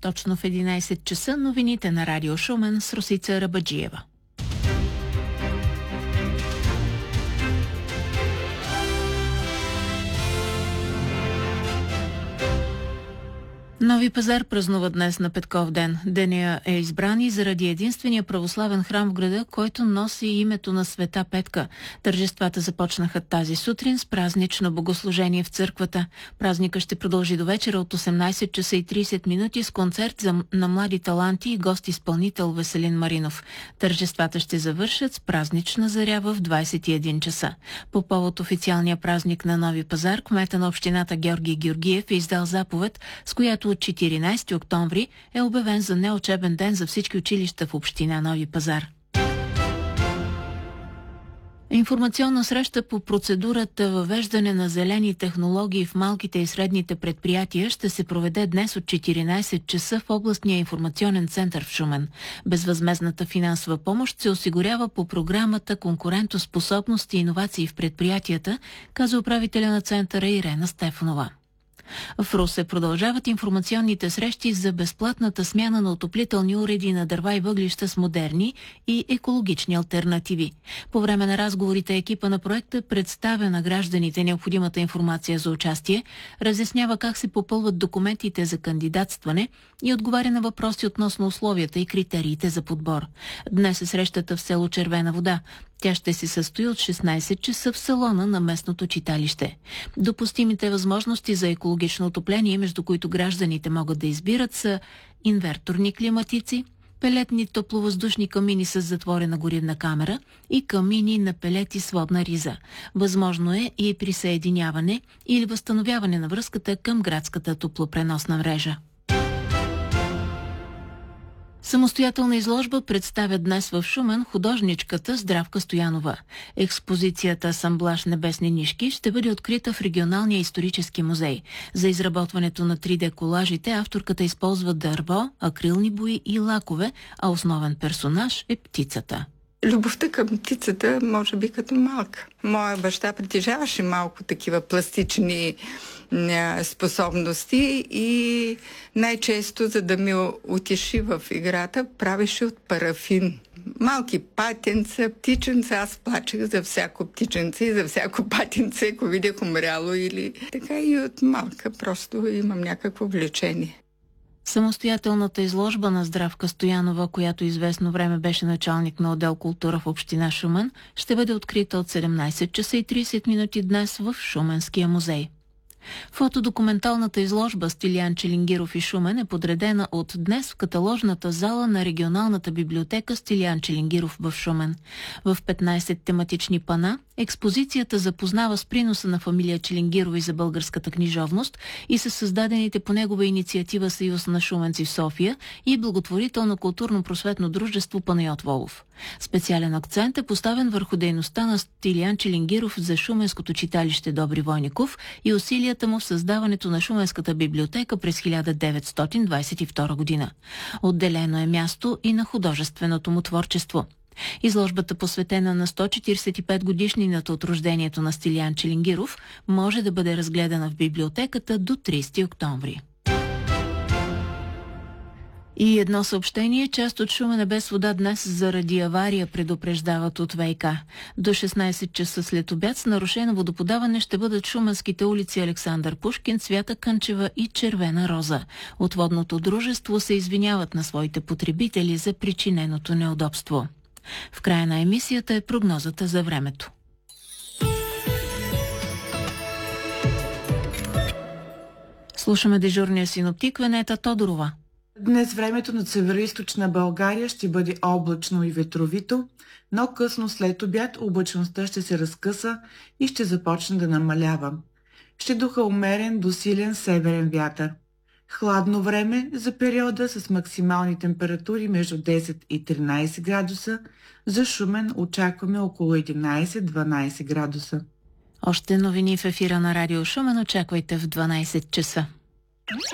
точно в 11 часа новините на Радио Шумен с Росица Рабаджиева. Нови пазар празнува днес на Петков ден. Деня е избран и заради единствения православен храм в града, който носи името на Света Петка. Тържествата започнаха тази сутрин с празнично богослужение в църквата. Празника ще продължи до вечера от 18 часа и 30 минути с концерт на млади таланти и гост-изпълнител Веселин Маринов. Тържествата ще завършат с празнична заря в 21 часа. По повод официалния празник на Нови пазар, кмета на общината Георги Георгиев е издал заповед, с която от 14 октомври е обявен за неучебен ден за всички училища в община Нови пазар. Информационна среща по процедурата въвеждане на зелени технологии в малките и средните предприятия ще се проведе днес от 14 часа в областния информационен център в Шумен. Безвъзмездната финансова помощ се осигурява по програмата Конкурентоспособност и иновации в предприятията, каза управителя на центъра Ирена Стефанова. В Русе продължават информационните срещи за безплатната смяна на отоплителни уреди на дърва и въглища с модерни и екологични алтернативи. По време на разговорите екипа на проекта представя на гражданите необходимата информация за участие, разяснява как се попълват документите за кандидатстване и отговаря на въпроси относно условията и критериите за подбор. Днес е срещата в село Червена вода. Тя ще се състои от 16 часа в салона на местното читалище. Допустимите възможности за екологично отопление, между които гражданите могат да избират, са инверторни климатици, пелетни топловъздушни камини с затворена горивна камера и камини на пелети с водна риза. Възможно е и присъединяване или възстановяване на връзката към градската топлопреносна мрежа. Самостоятелна изложба представя днес в Шумен художничката Здравка Стоянова. Експозицията «Асамблаж небесни нишки» ще бъде открита в регионалния исторически музей. За изработването на 3D колажите авторката използва дърво, акрилни бои и лакове, а основен персонаж е птицата. Любовта към птицата, може би като малка. Моя баща притежаваше малко такива пластични способности и най-често, за да ме утеши в играта, правеше от парафин. Малки патенца, птиченца, аз плачех за всяко птиченце и за всяко патенце, ако видях умряло или така, и от малка просто имам някакво влечение. Самостоятелната изложба на Здравка Стоянова, която известно време беше началник на отдел култура в община Шумен, ще бъде открита от 17 часа и 30 минути днес в Шуменския музей. Фотодокументалната изложба «Стилиян Челингиров и Шумен» е подредена от днес в каталожната зала на регионалната библиотека «Стилиян Челингиров» в Шумен. В 15 тематични пана експозицията запознава с приноса на фамилия Челингирови за българската книжовност и с създадените по негова инициатива Съюз на шуменци в София и благотворително културно-просветно дружество Панайот Волов. Специален акцент е поставен върху дейността на Стилиян Челингиров за Шуменското читалище Добри Войников и усилията му в създаването на Шуменската библиотека през 1922 година. Отделено е място и на художественото му творчество. Изложбата, посветена на 145 годишнината от рождението на Стилиян Челингиров, може да бъде разгледана в библиотеката до 30 октомври. И едно съобщение, част от Шумен е без вода днес заради авария, предупреждават от ВиК. До 16 часа след обяд с нарушено водоподаване ще бъдат шуменските улици Александър Пушкин, Цвята Кънчева и Червена Роза. От водното дружество се извиняват на своите потребители за причиненото неудобство. В края на емисията е прогнозата за времето. Слушаме дежурния синоптик Венета Тодорова. Днес времето над североизточна България ще бъде облачно и ветровито, но късно след обяд облачността ще се разкъса и ще започне да намалява. Ще духа умерен до силен северен вятър. Хладно време за периода с максимални температури между 10 и 13 градуса. За Шумен очакваме около 11-12 градуса. Още новини в ефира на Радио Шумен очаквайте в 12 часа.